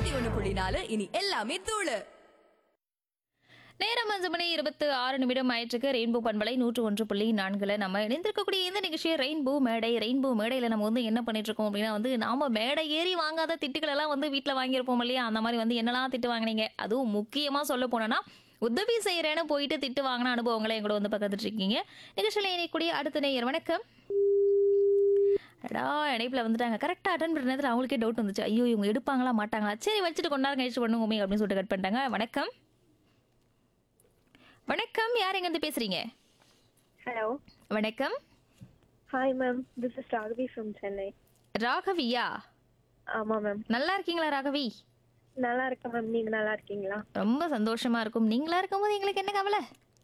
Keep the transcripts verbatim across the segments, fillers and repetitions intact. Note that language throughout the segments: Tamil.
நூத்தி ஒண்ணு புள்ளி நாலு இனி எல்லாமே தூளு. நேரம் அஞ்சு மணி இருபத்து ஆறு நிமிடம் ஆயிற்றுக்கு. ரெயின்போ பண்பலை நூற்று ஒன்று புள்ளி நான்குல நம்ம இணைந்திருக்கக்கூடிய இந்த நிகழ்ச்சி ரெயின்போ மேடை. ரெயின்போ மேடையில நம்ம வந்து என்ன பண்ணிட்டு இருக்கோம் அப்படின்னா வந்து நாம மேடை ஏறி வாங்காத திட்டுக்கள் எல்லாம் வந்து வீட்டுல வாங்கியிருப்போம் இல்லையா? அந்த மாதிரி வந்து என்னெல்லாம் திட்டு வாங்கினீங்க, அதுவும் முக்கியமா சொல்ல போனோம்னா உதவி செய்யறேன்னு போயிட்டு திட்டு வாங்கின அனுபவங்களை எங்களோட வந்து பக்கத்துட்டு இருக்கீங்க. நிகழ்ச்சியில இணையக்கூடிய அடுத்த நேயர் வணக்கம். அடா இணைப்புல வந்துட்டாங்க. கரெக்டா அட்டன் பண்ண நேரத்தில் அவங்களுக்கே டவுட் வந்துச்சு, ஐயோ இவங்க எடுப்பாங்களா மாட்டாங்களா, சரி வச்சுட்டு கொண்டாரு கழிச்சு பண்ணுவோமே அப்படின்னு சொல்லிட்டு கட் பண்ணிட்டாங்க. வணக்கம் வணக்கம், யார் எங்க இருந்து பேசுறீங்க? Hello. வணக்கம். Hi, ma'am. This is Raghavi from Chennai. ராகவியா? ஆமா மேம். நல்லா இருக்கீங்களா ராகவி? நல்லா இருக்கேன் மேம். நீங்க நல்லா இருக்கீங்களா? ரொம்ப சந்தோஷமா இருக்கும். நீங்களா இருக்கும்போது எங்களுக்கு என்ன கவலை?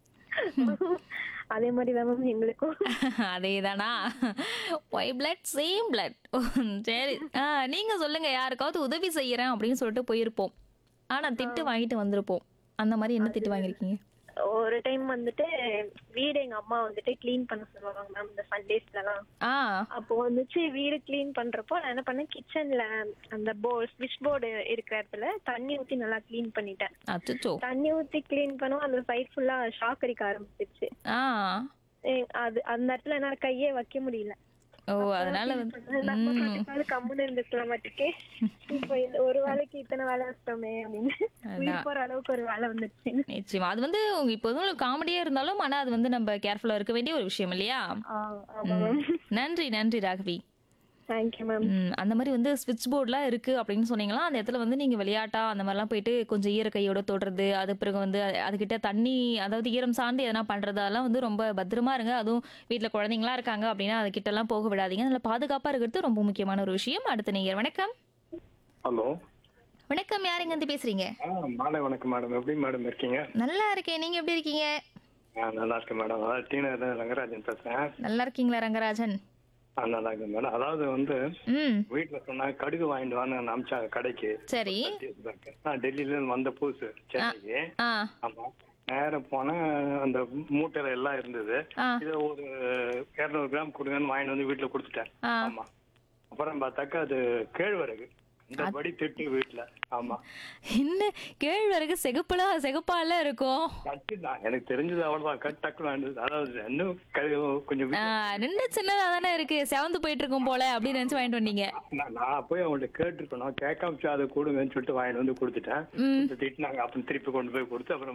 அதே மாதிரி தான் மேம் எங்களுக்கும். அதேதானா? Why blood same blood. சரி, ஆ, நீங்க சொல்லுங்க. யாருக்காவது உதவி செய்யறேன் அப்படின்னு சொல்லிட்டு போயிருப்போம், ஆனா திட்டு வாங்கிட்டு வந்திருப்போம். அந்த மாதிரி என்ன திட்டு வாங்கிருக்கீங்க? ஒரு டைம் வந்துட்டு வீடு எங்க அம்மா வந்துட்டு கிளீன் பண்ண சொல்லுவாங்க மேம் இந்த சண்டேஸ்லாம். ஆ அப்போ வந்துச்சு வீடு கிளீன் பண்றப்போ நான் என்ன பண்ணேன், கிச்சன்ல அந்த போர்டு ஸ்விட்ச் போர்டு இருக்கிற இடத்துல தண்ணி ஊத்தி நல்லா கிளீன் பண்ணிட்டேன். அச்சோ. தண்ணி ஊத்தி கிளீன் பண்ணுவோம், அந்த சைட் ஃபுல்லா ஷாக் அடிக்க ஆரம்பிச்சிருச்சு. ஆ ஏ- அது அந்த இடத்துல என்னால கையே வைக்க முடியல. ஓ, அதனால வந்து நம்ம பாட்டுக்காவது கம்முன்னு இருந்துக்கலாம் மாட்டுக்கே. இப்போ இந்த ஒரு வேலைக்கு இத்தனை வேலை வச்சிட்டோமே அப்படின்னு உயிர் போற அளவுக்கு ஒரு வேலை வந்துருச்சு. நிச்சயமா அது வந்து உங்க இப்போதும் காமெடியா இருந்தாலும் ஆனா அது வந்து நம்ம கேர்ஃபுல்லா இருக்க வேண்டிய ஒரு விஷயம் இல்லையா? ஆமா மேம். நன்றி நன்றி ராகவி. Thank you ma'am. ம், அந்த மாதிரி வந்து ஸ்விட்ச் போர்ட்லாம் இருக்கு அப்படின்னு சொன்னீங்களா, அந்த இடத்துல வந்து நீங்க விளையாட்டா அந்த மாதிரிலாம் போயிட்டு கொஞ்சம் ஈர கையோட தொடுறது, அது பிறகு வந்து அது- அதுகிட்ட தண்ணி, அதாவது ஈரம் சார்ந்து எதனா பண்றது, அதெல்லாம் வந்து ரொம்ப பத்திரமா இருங்க. அதுவும் வீட்டுல குழந்தைங்களா இருக்காங்க அப்படின்னா அது கிட்ட எல்லாம் போக விடாதீங்க. அதில் பாதுகாப்பா இருக்கிறது ரொம்ப முக்கியமான ஒரு விஷயம். அடுத்த நேயர் வணக்கம். ஹலோ. வணக்கம், யார் எங்க இருந்து பேசுறீங்க? ஆ மாலை வணக்கம் மேடம். எப்படி மேடம் இருக்கீங்க? நல்லா இருக்கேன், நீங்க எப்படி இருக்கீங்க? ஆ நல்லா இருக்கேன் மேடம். அதாவது டி நகர் ரங்கராஜன் பேசுறேன். நல்லா இருக்கீங்களா ரங்கராஜன்? ஆ நல்லா இருக்கேன் மேடம். அதாவது வந்து ம், வீட்டுல சொன்னா கடுகு வாங்கிட்டு வான்னு அனுப்பிச்சாங்க கடைக்கு. சரி. நான் டெல்லியில இருந்து வந்த புதுசு சென்னைக்கு. ஆ ஆமா. நேரம் போனா அந்த மூட்டையில எல்லாம் இருந்தது. ஆ இதை ஒரு இருநூறு கிராம் கொடுங்கன்னு வாங்கிட்டு வந்து வீட்டுல கொடுத்துட்டேன். ஆ ஆமா. அப்புறம் பார்த்தாக்கா அது கேழ்வரகு. இந்த படி திட்டு வீட்டுல. ஆமா. என்ன கேழ்வரகு செகப்பலா செகப்பால இருக்கும்? கட்டு தான் எனக்கு தெரிஞ்சது அவ்வளவுதான். கட் டக்குனு வாங்கினது. அதாவது இன்னும் க- கொஞ்சம் ஆ, வீட்டுல- ரெண்டு சின்னதா தானே இருக்கு, செவந்து போயிட்டு இருக்கும் போல அப்படின்னு நினைச்சு வாங்கிட்டு வந்தீங்க. நான் நான் போய் அவங்கள்ட்ட கேட்டிருக்கணும். கேட்காம அதை கொடுங்கன்னு சொல்லிட்டு வாங்கிட்டு வந்து கொடுத்துட்டேன். ம். திட்டினாங்க. அப்புறம் திருப்பி கொண்டு போய் கொடுத்து அப்புறம்